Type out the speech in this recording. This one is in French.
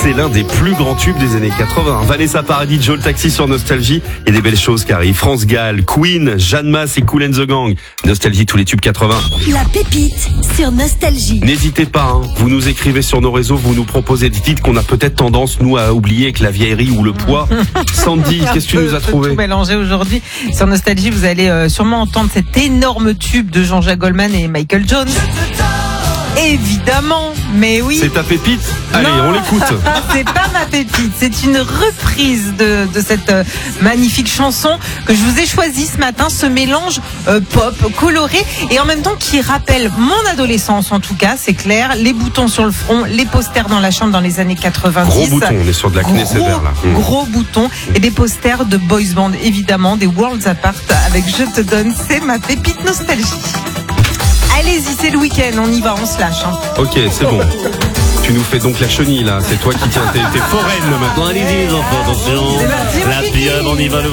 c'est l'un des plus grands tubes des années 80. Vanessa Paradis, Joe le Taxi sur Nostalgie. Et des belles choses qui arrivent. France Gall, Queen, Jeanne Masse et Kool and the Gang. Nostalgie, tous les tubes 80. La pépite sur Nostalgie. N'hésitez pas, vous nous écrivez sur nos réseaux, vous nous proposez des titres qu'on a peut-être tendance, nous, à oublier avec la vieillerie ou le poids. Sandy, qu'est-ce que tu nous as trouvé? Tout mélangé aujourd'hui. Sur Nostalgie, vous allez sûrement entendre cet énorme tube de Jean-Jacques Goldman et Michael Jones. Évidemment, mais oui. C'est ta pépite? Allez, Non, on l'écoute. C'est pas ma pépite, c'est une reprise de cette magnifique chanson que je vous ai choisie ce matin, ce mélange pop, coloré et en même temps qui rappelle mon adolescence en tout cas, c'est clair, les boutons sur le front, les posters dans la chambre dans les années 90. Gros bouton, on est sur de la Knesset sévère là. Gros boutons et des posters de boys band évidemment, des Worlds Apart avec Je te donne, c'est ma pépite nostalgie. Allez-y, c'est le week-end, on y va, on se lâche. Ok, c'est bon. Tu nous fais donc la chenille là, c'est toi qui tiens tes foraines maintenant. Allez-y les enfants, attention. C'est parti, La pieuvre, on y va le